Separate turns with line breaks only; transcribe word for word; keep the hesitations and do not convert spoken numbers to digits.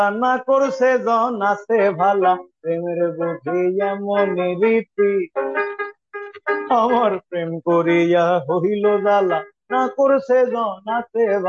না করছে জন আছে ভালা, প্রেমের বুঝি এমন রীতি, আমার প্রেম করিয়া হইল জ্বালা, না করছে জন আছে